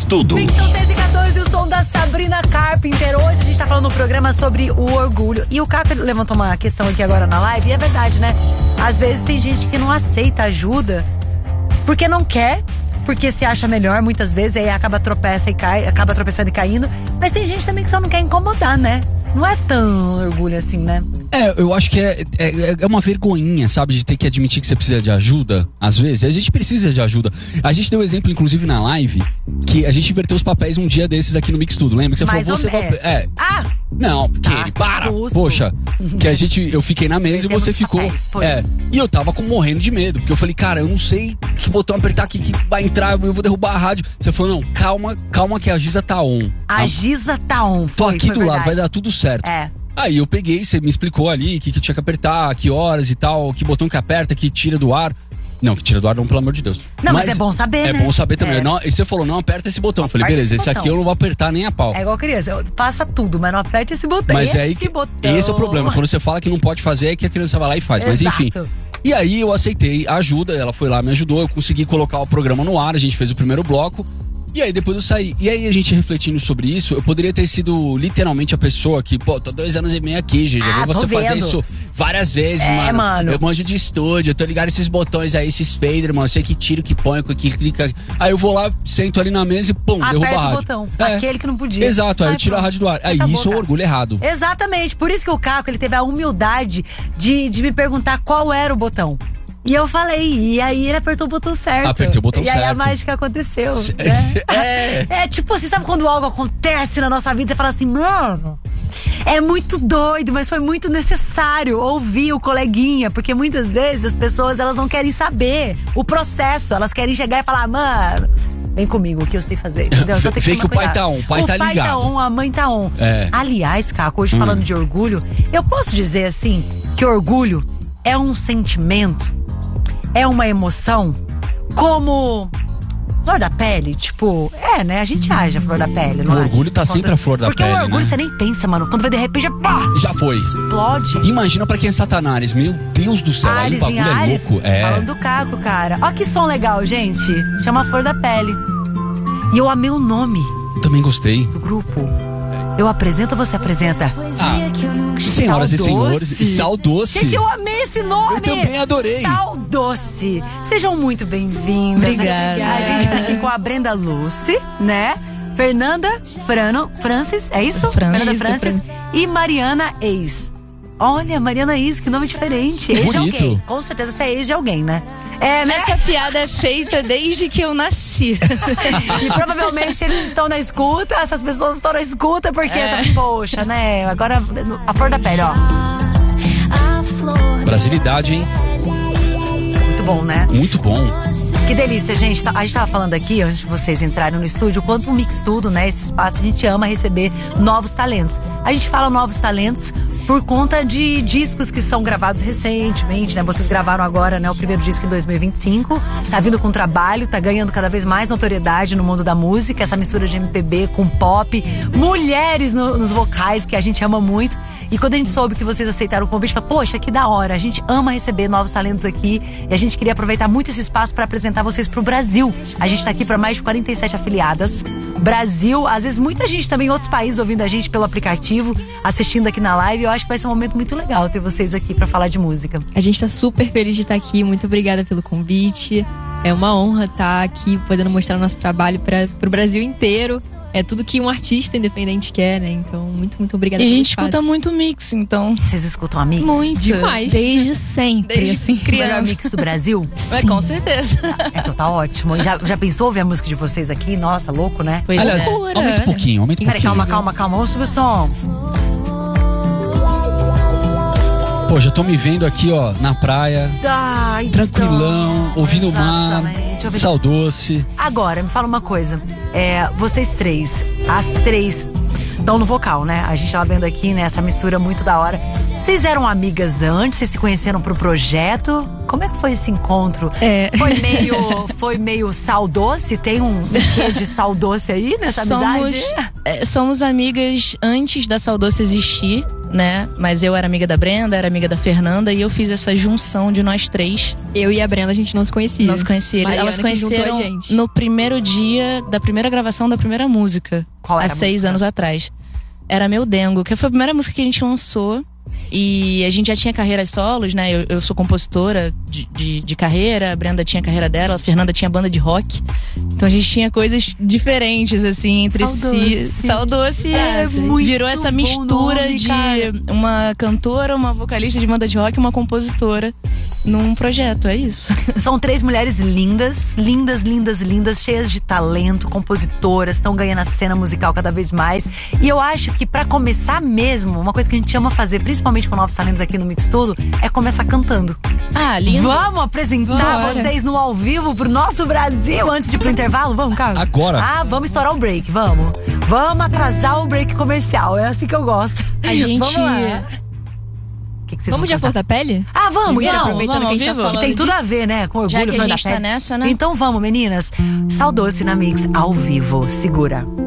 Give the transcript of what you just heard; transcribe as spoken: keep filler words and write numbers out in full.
Tudo. Ficção seis e quatorze, o som da Sabrina Carpenter. Hoje a gente tá falando no programa sobre o orgulho. E o Caco levantou uma questão aqui agora na live, e é verdade, né? Às vezes tem gente que não aceita ajuda porque não quer, porque se acha melhor muitas vezes, aí acaba tropeça e cai, acaba tropeçando e caindo. Mas tem gente também que só não quer incomodar, né? Não é tão orgulho assim, né? É, eu acho que é, é, é uma vergonhinha, sabe? De ter que admitir que você precisa de ajuda, às vezes. A gente precisa de ajuda. A gente deu exemplo, inclusive, na live, que a gente inverteu os papéis um dia desses aqui no Mix Tudo. Lembra que você Mais falou, você vai... é. é. Ah! Não, Kelly, que para! susto. Poxa, que a gente, eu fiquei na mesa e você ficou. Papéis, é. E eu tava com, morrendo de medo, porque eu falei, cara, eu não sei que botão apertar aqui que vai entrar, eu vou derrubar a rádio. Você falou, não, calma, calma que a Giza tá on. A Giza tá on, foi, Tô aqui foi do verdade. lado, vai dar tudo certo. É. Aí eu peguei, você me explicou ali o que, que tinha que apertar, que horas e tal, que botão que aperta, que tira do ar. Não, que tira do ar não, pelo amor de Deus. Não, mas, mas é bom saber, é né? É bom saber também. É. Não, e você falou, não aperta esse botão. Eu falei, Aperta beleza, esse esse botão. aqui eu não vou apertar nem a pau. É igual criança, eu- passa tudo, mas não aperte esse botão. Mas esse é aí que, botão. esse é o problema. Quando você fala que não pode fazer, é que a criança vai lá e faz. Mas Exato. enfim. E aí eu aceitei a ajuda, ela foi lá, me ajudou, eu consegui colocar o programa no ar, a gente fez o primeiro bloco. E aí depois eu saí. E aí a gente refletindo sobre isso, eu poderia ter sido literalmente a pessoa que, pô, tô dois anos e meio aqui, gente. Ah, Eu vi tô você fazer vendo. isso várias vezes, É, mano. mano. Eu manjo de estúdio, eu tô ligado esses botões aí, esses fader, mano. Eu sei que tiro, que põe, que clica. Aí eu vou lá, sento ali na mesa e pum, derruba a Aperta o rádio. botão. É. Aquele que não podia. Exato, aí Ai, eu tiro a pronto. rádio do ar. Aí Acabou, isso é o cara. orgulho errado. Exatamente, por isso que o Caco, ele teve a humildade de, de me perguntar qual era o botão. E eu falei, e aí ele apertou o botão certo. Apertei o botão e aí a certo. mágica aconteceu. C- Né? é. É tipo assim, sabe quando algo acontece na nossa vida, você fala assim, mano, é muito doido, mas foi muito necessário ouvir o coleguinha, porque muitas vezes as pessoas, elas não querem saber o processo, elas querem chegar e falar, mano, vem comigo, o que eu sei fazer, entendeu? Só tem Vem tomar que o pai cuidado. tá on, o pai tá O pai ligado. tá on, a mãe tá on. É. Aliás, Caco, hoje falando de orgulho, eu posso dizer assim, que orgulho é um sentimento, é uma emoção, como flor da pele, tipo, é, né? A gente age a flor da pele, não O é? orgulho tá sempre a flor da Porque pele, o orgulho né? você nem pensa, mano. Quando vai de repente, pá, Já foi. explode. Imagina pra quem é Satanás. Meu Deus do céu, aí o Ares em bagulho Ares, é louco. É. falando do Caco, cara. Ó que som legal, gente. Chama Flor da Pele. E eu amei o nome Também gostei. do grupo. Eu apresento ou você apresenta? Ah, senhoras e Sal senhores, Doce. e Sal Doce. Gente, eu amei esse nome! Eu também adorei. Sal Doce. Sejam muito bem-vindas. Obrigada. A gente tá aqui com a Brenda Lucy, né? Fernanda Frano, Francis, é isso? Francis, Fernanda Francis. Francis. E Mariana Eis. Olha, Mariana Eis, que nome diferente. Ex de Bonito. alguém. Com certeza você é ex de alguém, né? É, né? Essa piada é feita desde que eu nasci. E provavelmente eles estão na escuta, essas pessoas estão na escuta porque, É. tá, poxa, né? Agora, a flor da pele, ó. Brasilidade, hein? Muito bom, né? Muito bom. Que delícia, gente. Tá- A gente tava falando aqui, antes de vocês entrarem no estúdio, o quanto o Mix Tudo, né? Esse espaço, a gente ama receber novos talentos. A gente fala novos talentos por conta de discos que são gravados recentemente, né? Vocês gravaram agora, né? O primeiro disco em dois mil e vinte e cinco. Tá vindo com trabalho, tá ganhando cada vez mais notoriedade no mundo da música. Essa mistura de M P B com pop. Mulheres no- nos vocais, que a gente ama muito. E quando a gente soube que vocês aceitaram o convite, falou, poxa, que da hora. A gente ama receber novos talentos aqui. E a gente queria aproveitar muito esse espaço para apresentar vocês pro Brasil. A gente tá aqui para mais de quarenta e sete afiliadas. Brasil, às vezes muita gente também em outros países ouvindo a gente pelo aplicativo, assistindo aqui na live. Eu acho que vai ser um momento muito legal ter vocês aqui para falar de música. A gente tá super feliz de estar aqui, muito obrigada pelo convite. É uma honra estar aqui podendo mostrar nosso trabalho para pro Brasil inteiro. É tudo que um artista independente quer, né? Então, muito, muito obrigada E a pelo gente espaço. escuta muito mix, então. Vocês escutam a Mix? Muito. Demais. Desde sempre, Desde assim. O melhor Criança. Mix do Brasil? Mas com certeza. Então tá ótimo. E Já, já pensou ouvir a música de vocês aqui? Nossa, louco, né? Pois Aliás, é. aumenta um pouquinho, aumenta um Peraí, pouquinho. calma, calma, calma. Vamos subir o som. Pô, já tô me vendo aqui, ó, na praia, Ai, então. tranquilão, ouvindo o mar, Exatamente, ouvindo- Sal Doce. Agora, me fala uma coisa. É, vocês três, as três estão no vocal, né? A gente tava vendo aqui, né? Essa mistura muito da hora. Vocês eram amigas antes? Vocês se conheceram pro projeto? Como é que foi esse encontro? É. Foi meio, foi meio Sal Doce? Tem um, um quê de Sal Doce aí nessa somos, amizade? é, somos amigas antes da Sal Doce existir. né? Mas eu era amiga da Brenda, era amiga da Fernanda e eu fiz essa junção de nós três. Eu e a Brenda, a gente não se conhecia. Nós conhecia. Mariana Elas que juntou conheceram a gente. no primeiro dia da primeira gravação da primeira música. Qual era há a seis música? anos atrás. Era Meu Dengo, que foi a primeira música que a gente lançou. E a gente já tinha carreiras solos, né? Eu, eu sou compositora de, de, de carreira, a Brenda tinha a carreira dela, a Fernanda tinha banda de rock. Então a gente tinha coisas diferentes, assim, entre si. Saudoce. É É, muito virou essa bom mistura nome, de cara. uma cantora, uma vocalista de banda de rock e uma compositora num projeto, é isso. São três mulheres lindas, lindas, lindas, lindas, cheias de talento, compositoras, estão ganhando a cena musical cada vez mais. E eu acho que pra começar mesmo, uma coisa que a gente ama fazer, principalmente com Novos Talentos aqui no Mix Tudo, é começar cantando. Ah, lindo. Vamos apresentar Bora. vocês no ao vivo pro nosso Brasil antes de ir pro intervalo? Vamos, Carlos? Agora. Ah, vamos estourar o break, vamos. Vamos atrasar o break comercial, é assim que eu gosto. A gente... Vamos lá. O que, que vocês Vamos de vão A Flor cantar? da Pele? Ah, vamos, então. Aproveitando vamos que a gente ao tá vivo? falando Que tem tudo disso. a ver, né? Com orgulho, Já que a Flor da gente tá Pele. nessa, né? Então vamos, meninas. Saudoce na Mix, ao vivo. Segura.